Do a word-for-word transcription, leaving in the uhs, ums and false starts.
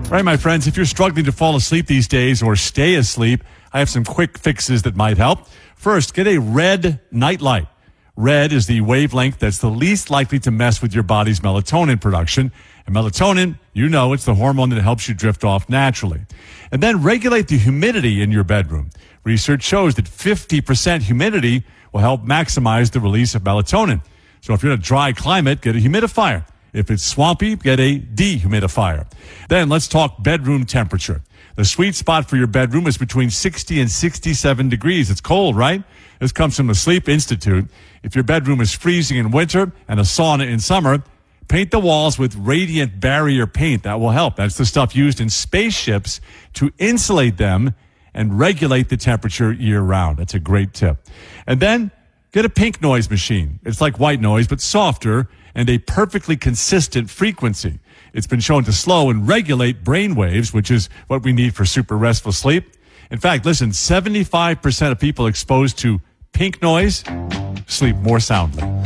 All right, my friends, if you're struggling to fall asleep these days or stay asleep, I have some quick fixes that might help. First, get a red nightlight. Red is the wavelength that's the least likely to mess with your body's melatonin production. And melatonin, you know, it's the hormone that helps you drift off naturally. And then regulate the humidity in your bedroom. Research shows that fifty percent humidity will help maximize the release of melatonin. So if you're in a dry climate, get a humidifier. If it's swampy, get a dehumidifier. Then let's talk bedroom temperature. The sweet spot for your bedroom is between sixty and sixty-seven degrees. It's cold, right? This comes from the Sleep Institute. If your bedroom is freezing in winter and a sauna in summer, paint the walls with radiant barrier paint. That will help. That's the stuff used in spaceships to insulate them and regulate the temperature year-round. That's a great tip. And then get a pink noise machine. It's like white noise, but softer and a perfectly consistent frequency. It's been shown to slow and regulate brain waves, which is what we need for super restful sleep. In fact, listen, seventy-five percent of people exposed to pink noise sleep more soundly.